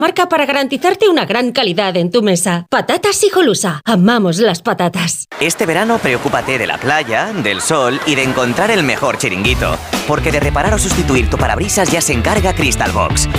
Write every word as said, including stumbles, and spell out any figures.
marca para garantizarte una gran calidad en tu mesa. Patatas Hijolusa. Amamos las patatas. Este verano preocúpate de la playa, del sol y de encontrar el mejor chiringuito. Porque de reparar o sustituir tu parabrisas ya se encarga Crystal Box.